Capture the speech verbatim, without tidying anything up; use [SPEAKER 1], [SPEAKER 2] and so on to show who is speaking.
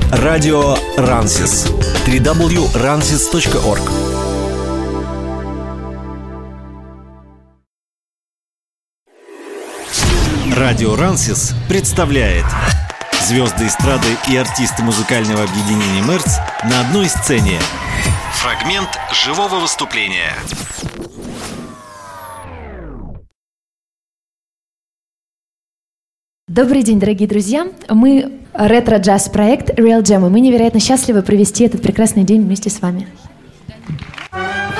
[SPEAKER 1] Радио Рансис. дабл ю дабл ю дабл ю точка рансис точка орг. Радио Рансис представляет звезды эстрады и артисты музыкального объединения Мерц на одной сцене. Фрагмент живого выступления.
[SPEAKER 2] Добрый день, дорогие друзья! Мы ретро-джаз-проект Real Jam, и мы невероятно счастливы провести этот прекрасный день вместе с вами.